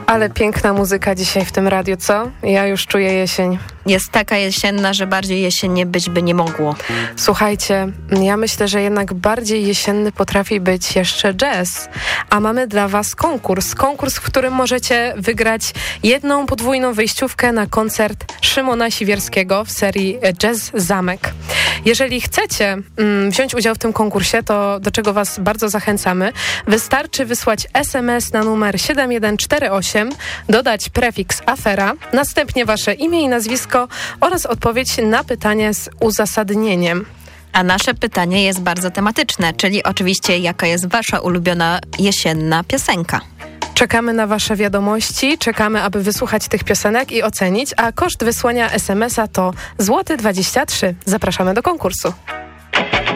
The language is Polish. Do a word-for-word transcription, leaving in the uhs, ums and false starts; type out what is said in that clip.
Ale piękna muzyka dzisiaj w tym radiu, co? Ja już czuję jesień. Jest taka jesienna, że bardziej jesiennie być by nie mogło. Słuchajcie, ja myślę, że jednak bardziej jesienny potrafi być jeszcze jazz. A mamy dla was konkurs. Konkurs, w którym możecie wygrać jedną podwójną wyjściówkę na koncert Szymona Siwierskiego w serii Jazz Zamek. Jeżeli chcecie mm, wziąć udział w tym konkursie, to do czego was bardzo zachęcamy, wystarczy wysłać es em es na numer siedem jeden cztery osiem, dodać prefiks afera, następnie wasze imię i nazwisko oraz odpowiedź na pytanie z uzasadnieniem. A nasze pytanie jest bardzo tematyczne, czyli oczywiście jaka jest wasza ulubiona jesienna piosenka. Czekamy na wasze wiadomości, czekamy, aby wysłuchać tych piosenek i ocenić, a koszt wysłania es em es a to złoty dwadzieścia trzy. Zapraszamy do konkursu.